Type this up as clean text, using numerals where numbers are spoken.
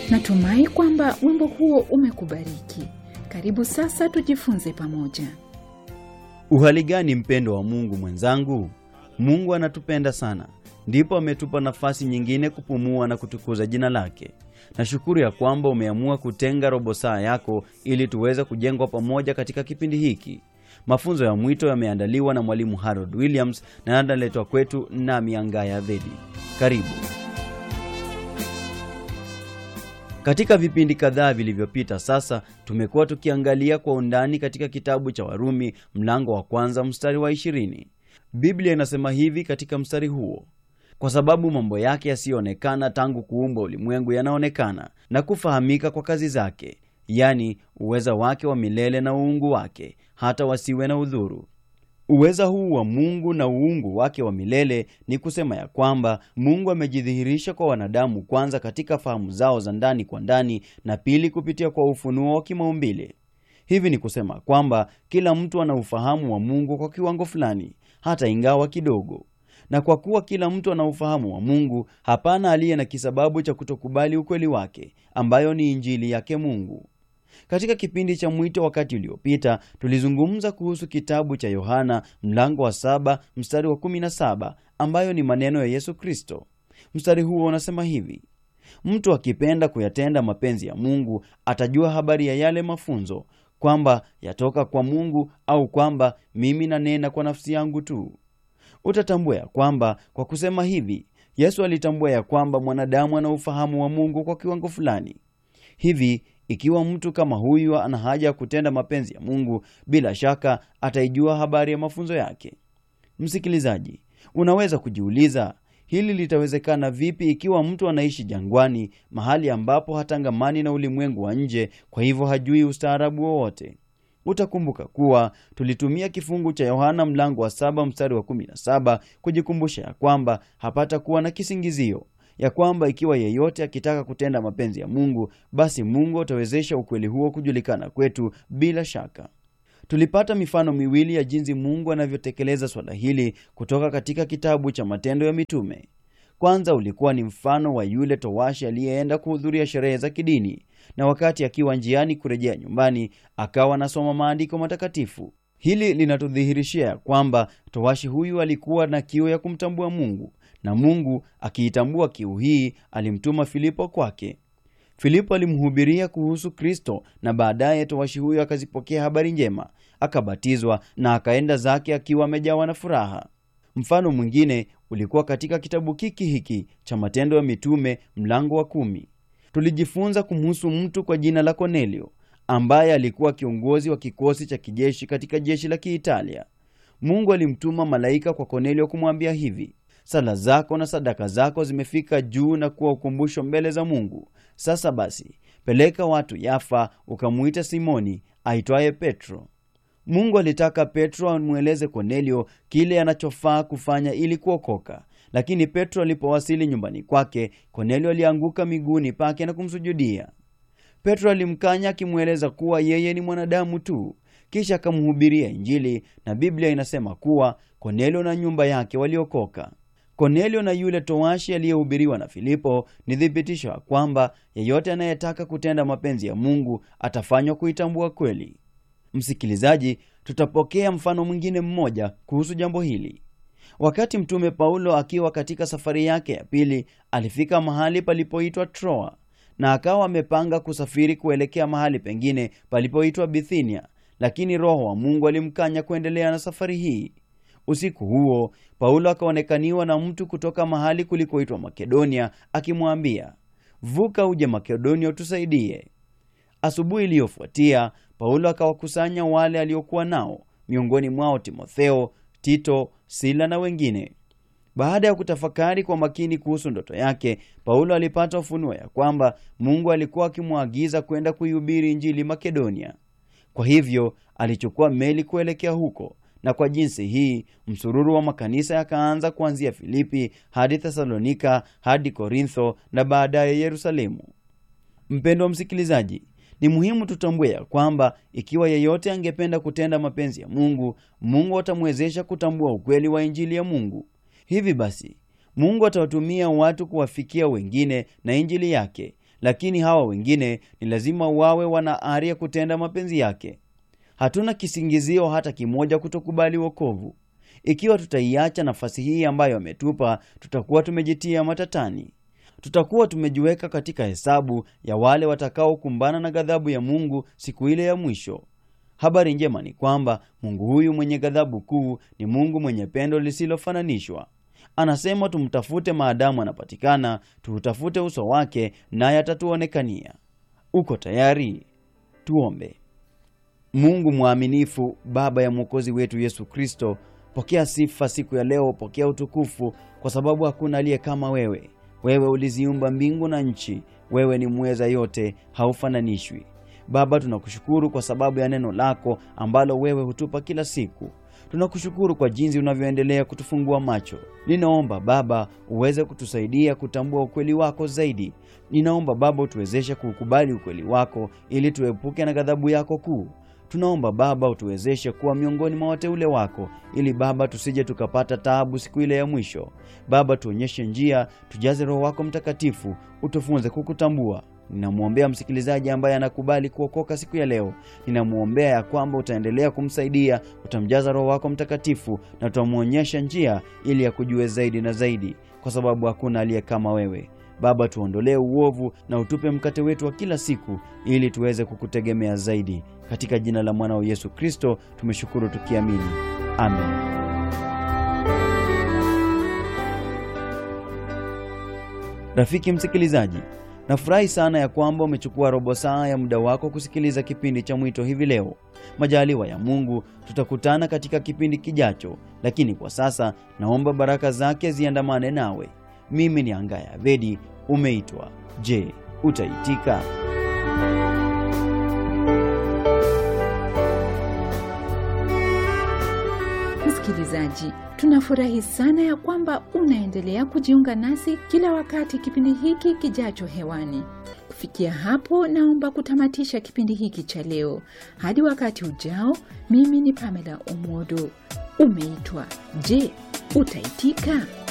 Natumai kwamba wimbo huo umekubariki. Karibu sasa tujifunze pamoja. Uhali gani mpendo wa Mungu mwenzangu? Mungu anatupenda sana. Ndipo ametupa nafasi nyingine kupumua na kutukuza jina lake. Nashukuru ya kwamba umeamua kutenga robo saa yako ili tuweze kujengwa pamoja katika kipindi hiki. Mafunzo ya mwito yameandaliwa na mwalimu Harold Williams na yanaletwa kwetu na Miangaya Dhedi. Karibu. Katika vipindi kadhaa vilivyopita sasa tumekuwa tukiangalia kwa undani katika kitabu cha Warumi mlango wa 1 mstari wa 20. Biblia inasema hivi katika mstari huo: kwa sababu mambo yake yasiyoonekana tangu kuumbwa ulimwengu yanaonekana na kufahamika kwa kazi zake, yani uweza wake wa milele na uungu wake, hata wasiwe na udhuru. Uweza huu wa Mungu na uungu wake wa milele ni kusema ya kwamba Mungu amejidhihirisha kwa wanadamu, kwanza katika fahamu zao za ndani kwa ndani, na pili kupitia kwa ufunuo wa kimaumbile. Hivi ni kusema kwamba kila mtu ana ufahamu wa Mungu kwa kiwango fulani, hata ingawa kidogo. Na kwa kuwa kila mtu ana ufahamu wa Mungu, hapana aliye na kisababu cha kutokubali ukweli wake, ambayo ni injili yake Mungu. Katika kipindi cha mwito wakati uliopita, tulizungumza kuhusu kitabu cha Yohana mlango wa 7 mstari wa 17, ambayo ni maneno ya Yesu Kristo. Mstari huo unasema hivi: mtu akipenda kuyatenda mapenzi ya Mungu atajua habari ya yale mafunzo, kwamba yatoka kwa Mungu, au kwamba mimi nanena kwa nafsi yangu tu. Utatambua ya kwamba kwa kusema hivi, Yesu alitambua ya kwamba mwanadamu ana ufahamu wa Mungu kwa kiwango fulani. Hivi ikiwa mtu kama huyu ana haja ya kutenda mapenzi ya Mungu, bila shaka ataijua habari ya mafunzo yake. Msikilizaji, unaweza kujiuliza, hili litawezekana vipi ikiwa mtu anaishi jangwani, mahali ambapo hatangamani na ulimwengu wa nje, kwa hivyo hajui ustaarabu wowote? Utakumbuka kuwa tulitumia kifungu cha Yohana mlango wa 7 mstari wa 17 kujikumbusha ya kwamba hapata kuwa na kisingizio, ya kwamba ikiwa yeyote akitaka kutenda mapenzi ya Mungu, basi Mungu atawezesha ukweli huo kujulikana kwetu bila shaka. Tulipata mifano miwili ya jinsi Mungu anavyotekeleza swala hili kutoka katika kitabu cha Matendo ya Mitume. Kwanza ulikuwa ni mfano wa yule towashi aliyeenda kuhudhuria sherehe za kidini, na wakati akiwa njiani kurejea nyumbani akawa anasoma maandiko matakatifu. Hili linatudhihirishia ya kwamba towashi huyu alikuwa na kiu ya kumtambua Mungu, na Mungu akiitambua kiu hii alimtuma Filipo kwake. Filipo alimhubiria kuhusu Kristo, na baadaye towashi huyu akazipokea habari njema, akabatizwa na akaenda zake akiwa amejawa na furaha. Mfano mwingine ulikuwa katika kitabu hiki cha Matendo ya Mitume mlango wa 10. Tulijifunza kumhusu mtu kwa jina la Kornelio, ambaye alikuwa kiongozi wa kikosi cha kijeshi katika jeshi la Kiitalia. Mungu alimtuma malaika kwa Kornelio kumwambia hivi: sala zako na sadaka zako zimefika juu na kuwa ukumbusho mbele za Mungu. Sasa basi, peleka watu Yafa ukamuita Simoni aitwaye Petro. Mungu alitaka Petro amweleze Kornelio kile anachofaa kufanya ili kuokoka. Lakini Petro alipowasili nyumbani kwake, Kornelio alianguka miguuni pake na kumsujudia. Petro alimkanya akimweleza kuwa yeye ni mwanadamu tu, kisha akamhubiria Injili, na Biblia inasema kuwa Kornelio na nyumba yake waliokoka. Kornelio na yule towashi aliyehubiriwa na Filipo ni thibitisho ya kwamba yeyote anayetaka kutenda mapenzi ya Mungu atafanywa kuitambua kweli. Msikilizaji, tutapokea mfano mwingine mmoja kuhusu jambo hili. Wakati mtume Paulo akiwa katika safari yake ya pili, alifika mahali palipoitwa Troa, na akawa amepanga kusafiri kuelekea mahali pengine palipoitwa Bithinia, lakini Roho wa Mungu alimkanya kuendelea na safari hii. Usiku huo, Paulo akaonekaniwa na mtu kutoka mahali kulikoitwa Makedonia, akimwambia, vuka uje Makedonia utusaidie. Asubuhi iliyofuatia, Paulo akawakusanya wale aliokuwa nao, miongoni mwao Timotheo, Tito, Sila na wengine. Baada ya kutafakari kwa makini kuhusu ndoto yake, Paulo alipata ufunuo ya kwamba Mungu alikuwa akimwagiza kwenda kuihubiri Injili Makedonia. Kwa hivyo alichukua meli kuelekea huko, na kwa jinsi hii msururu wa makanisa yakaanza kuanzia Filipi hadi Thesalonika hadi Korintho na baadaye Yerusalemu. Mpendwa msikilizaji, ni muhimu tutambue ya kwamba ikiwa yeyote angependa kutenda mapenzi ya Mungu, Mungu atamwezesha kutambua ukweli wa Injili ya Mungu. Hivi basi, Mungu atawatumia watu kuwafikia wengine na Injili yake, lakini hawa wengine ni lazima wawe wana ari ya kutenda mapenzi yake. Hatuna kisingizio hata kimoja kutokubali wokovu. Ikiwa tutaiacha nafasi hii ambayo ametupa, tutakuwa tumejitia matatani. Tutakuwa tumejiweka katika hesabu ya wale watakaokumbana na ghadhabu ya Mungu siku ile ya mwisho. Habari njema ni kwamba Mungu huyu mwenye ghadhabu kuu ni Mungu mwenye pendo lisilofananishwa. Anasema tumtafute maadamu anapatikana, tuutafute uso wake naye atatuonekania. Uko tayari? Tuombe. Mungu mwaminifu, Baba ya Mwokozi wetu Yesu Kristo, pokea sifa siku ya leo, pokea utukufu, kwa sababu hakuna aliye kama wewe. Wewe uliziumba mbingu na nchi, wewe ni mweza yote, haufananishwi. Baba, tunakushukuru kwa sababu ya neno lako ambalo wewe hutupa kila siku. Tunakushukuru kwa jinsi unavyoendelea kutufungua macho. Ninaomba Baba uweze kutusaidia kutambua ukweli wako zaidi. Ninaomba Baba utuwezeshe kukubali ukweli wako ili tuepuke na ghadhabu yako kuu. Tunaomba Baba utuwezeshe kuwa miongoni mwa wateule wako ili Baba tusije tukapata taabu siku ile ya mwisho. Baba, tuonyeshe njia, tujaze Roho wako Mtakatifu, utufunze kukutambua. Ninamuombea msikilizaji ambaye anakubali kuokoka siku ya leo. Ninamuombea ya kwamba utaendelea kumsaidia, utamjaza Roho wako Mtakatifu na utamuonyesha njia ili akujue zaidi na zaidi, kwa sababu hakuna aliye kama wewe. Baba, tuondolee uovu na utupe mkate wetu wa kila siku ili tuweze kukutegemea zaidi. Katika jina la mwanao Yesu Kristo tumeshukuru tukiamini. Amen. Rafiki msikilizaji, nafurahi sana ya kwamba umechukua robo saa ya muda wako kusikiliza kipindi cha Mwito hivi leo. Majaliwa ya Mungu, tutakutana katika kipindi kijacho, lakini kwa sasa naomba baraka zake ziandamane nawe. Mimi ni Angaya Vedi. Umeitwa. Je, utaitika? Msikilizaji, tunafurahi sana ya kwamba unaendelea kujiunga nasi kila wakati kipindi hiki kijacho hewani. Kufikia hapo, naomba kutamatisha kipindi hiki cha leo. Hadi wakati ujao, mimi ni Pamela Omodo. Umeitwa. Je, utaitika?